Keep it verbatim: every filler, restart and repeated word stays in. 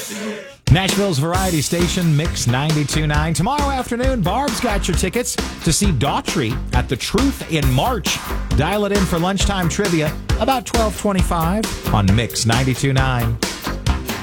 Nashville's variety station, Mix ninety-two point nine. Tomorrow afternoon, Barb's got your tickets to see Daughtry at The Truth in March. Dial it in for lunchtime trivia about twelve twenty-five on Mix ninety-two point nine.